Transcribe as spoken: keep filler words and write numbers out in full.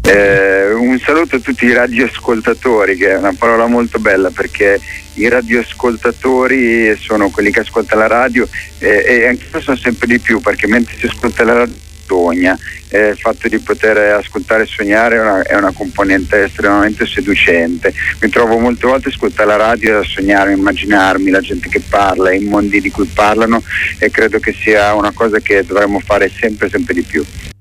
Eh, un saluto a tutti i radioascoltatori, che è una parola molto bella, perché i radioascoltatori sono quelli che ascoltano la radio, eh, e anche io sono sempre di più, perché mentre si ascolta la radio sogna. Eh, il fatto di poter ascoltare e sognare è una, è una componente estremamente seducente. Mi trovo molte volte a ascoltare la radio e a sognare, a immaginarmi la gente che parla, i mondi di cui parlano, e credo che sia una cosa che dovremmo fare sempre sempre di più.